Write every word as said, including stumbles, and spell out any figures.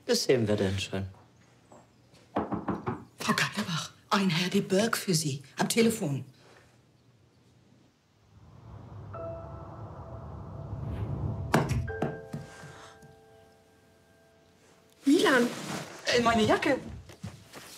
Das sehen wir denn schon. Frau Katterbach, ein Herr de Burgh für Sie. Am Telefon. Milan. Äh, meine Jacke.